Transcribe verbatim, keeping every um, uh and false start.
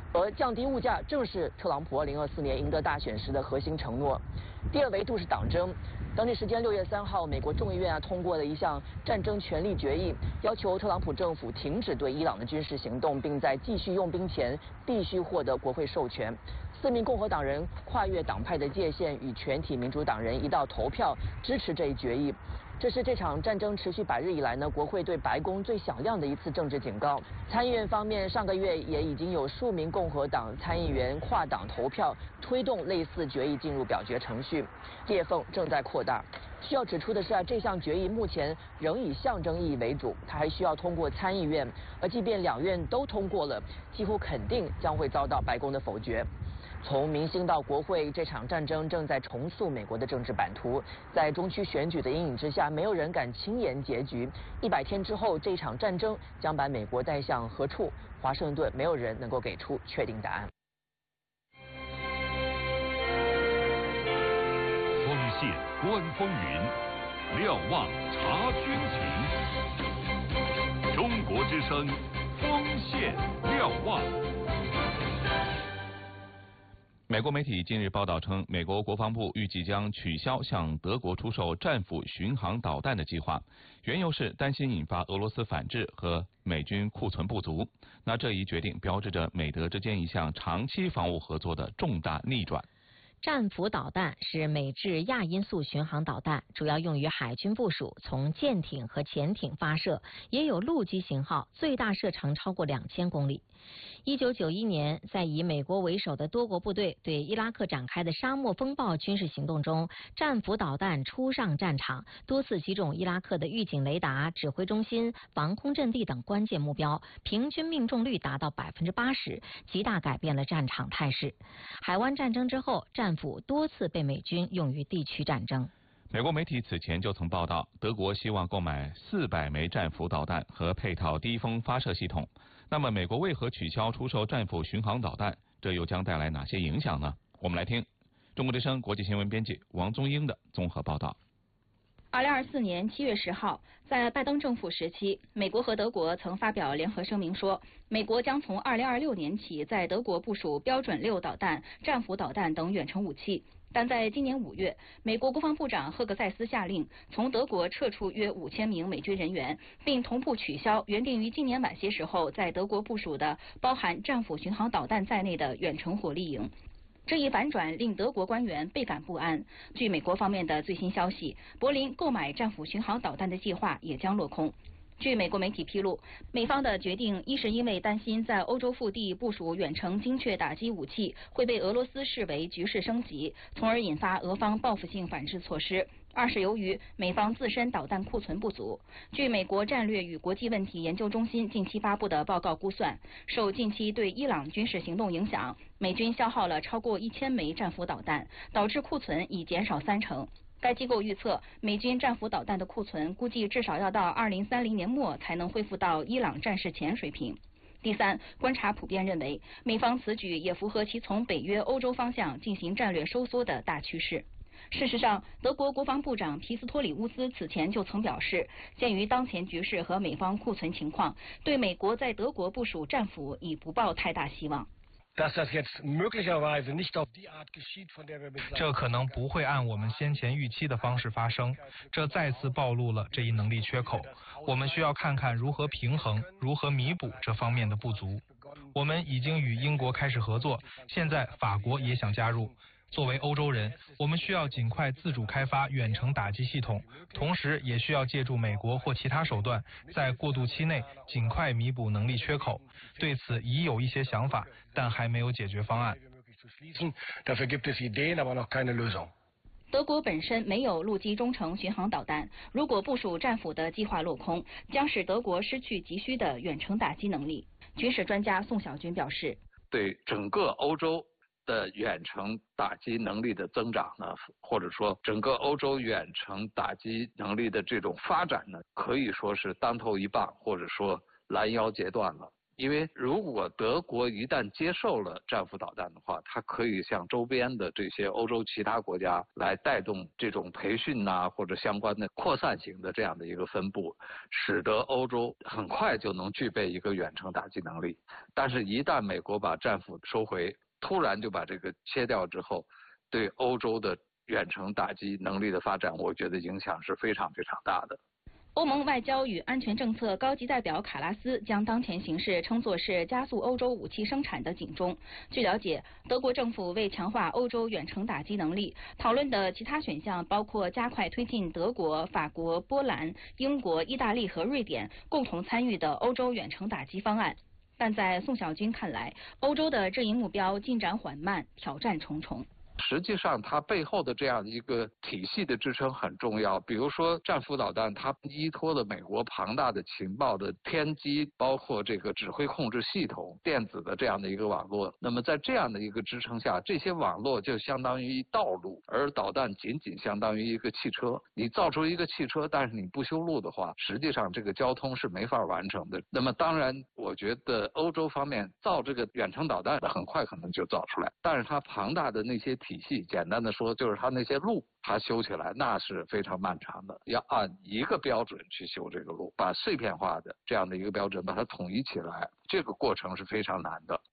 而降低物价正是特朗普二零二四年赢得大选时的核心承诺。第二维度是党争。当地时间六月三号，美国众议院啊通过了一项战争权利决议，要求特朗普政府停止对伊朗的军事行动，并在继续用兵前必须获得国会授权。四名共和党人跨越党派的界限，与全体民主党人一道投票支持这一决议。这是这场战争持续百日以来呢，国会对白宫最响亮的一次政治警告。参议院方面，上个月也已经有数名共和党参议员跨党投票，推动类似决议进入表决程序，裂缝正在扩大。需要指出的是啊，这项决议目前仍以象征意义为主，它还需要通过参议院，而即便两院都通过了，几乎肯定将会遭到白宫的否决。从明星到国会，这场战争正在重塑美国的政治版图。在中区选举的阴影之下，没有人敢轻言结局。一百天之后，这场战争将把美国带向何处？华盛顿没有人能够给出确定答案。 锋线观风云，瞭望察军情。中国之声，锋线瞭望。 美国媒体近日报道称，美国国防部预计将取消向德国出售战斧巡航导弹的计划，缘由是担心引发俄罗斯反制和美军库存不足。那这一决定标志着美德之间一项长期防务合作的重大逆转。 战斧导弹是美制亚音速巡航导弹，主要用于海军部署，从舰艇和潜艇发射，也有陆基型号，最大射程超过两千公里。一九九一年，在以美国为首的多国部队对伊拉克展开的沙漠风暴军事行动中，战斧导弹初上战场，多次击中伊拉克的预警雷达、指挥中心、防空阵地等关键目标，平均命中率达到百分之八十，极大改变了战场态势。海湾战争之后，战斧多次被美军用于地区战争。 美国媒体此前就曾报道，德国希望购买四百枚战斧导弹和配套低风发射系统。那么，美国为何取消出售战斧巡航导弹？这又将带来哪些影响呢？我们来听中国之声国际新闻编辑王宗英的综合报道。 二零二四年七月十号，在拜登政府时期，美国和德国曾发表联合声明说，美国将从二零二六年起在德国部署标准六导弹、战斧导弹等远程武器。但在今年五月，美国国防部长赫格塞斯下令从德国撤出约五千名美军人员，并同步取消原定于今年晚些时候在德国部署的包含战斧巡航导弹在内的远程火力营。这一反转令德国官员倍感不安。据美国方面的最新消息，柏林购买战斧巡航导弹的计划也将落空。据美国媒体披露，美方的决定一是因为担心在欧洲腹地部署远程精确打击武器会被俄罗斯视为局势升级，从而引发俄方报复性反制措施；二是由于美方自身导弹库存不足。据美国战略与国际问题研究中心近期发布的报告估算，受近期对伊朗军事行动影响，美军消耗了超过一千枚战斧导弹，导致库存已减少三成。该机构预测，美军战斧导弹的库存估计至少要到二零三零年末才能恢复到伊朗战事前水平。第三，观察普遍认为，美方此举也符合其从北约欧洲方向进行战略收缩的大趋势。事实上，德国国防部长皮斯托里乌斯此前就曾表示，鉴于当前局势和美方库存情况，对美国在德国部署战斧已不抱太大希望。 这可能不会按我们先前预期的方式发生，这再次暴露了这一能力缺口。我们需要看看如何平衡、如何弥补这方面的不足。我们已经与英国开始合作，现在法国也想加入。作为欧洲人，我们需要尽快自主开发远程打击系统，同时也需要借助美国或其他手段，在过渡期内尽快弥补能力缺口。对此已有一些想法，但还没有解决方案。 德国本身没有陆基中程巡航导弹，如果部署战斧的计划落空，将使德国失去急需的远程打击能力。军事专家宋小军表示， 对整个欧洲的远程打击能力的增长呢，或者说整个欧洲远程打击能力的这种发展呢，可以说是当头一棒，或者说拦腰截断了。 因为如果德国一旦接受了战斧导弹的话，它可以向周边的这些欧洲其他国家来带动这种培训呐、啊、或者相关的扩散型的这样的一个分布，使得欧洲很快就能具备一个远程打击能力。但是，一旦美国把战斧收回，突然就把这个切掉之后，对欧洲的远程打击能力的发展，我觉得影响是非常非常大的。 欧盟外交与安全政策高级代表卡拉斯将当前形势称作是加速欧洲武器生产的警钟。据了解，德国政府为强化欧洲远程打击能力，讨论的其他选项包括加快推进德国、法国、波兰、英国、意大利和瑞典共同参与的欧洲远程打击方案。但在宋小军看来，欧洲的这一目标进展缓慢，挑战重重。 实际上，它背后的这样一个体系的支撑很重要。比如说，战斧导弹，它依托了美国庞大的情报的天机，包括这个指挥控制系统、电子的这样的一个网络。那么，在这样的一个支撑下，这些网络就相当于道路，而导弹仅仅相当于一个汽车。你造出一个汽车，但是你不修路的话，实际上这个交通是没法完成的。那么，当然，我觉得欧洲方面造这个远程导弹很快可能就造出来，但是它庞大的那些体系，简单的说就是它那些路，它修起来那是非常漫长的，要按一个标准去修这个路，把碎片化的这样的一个标准把它统一起来，这个过程是非常难的。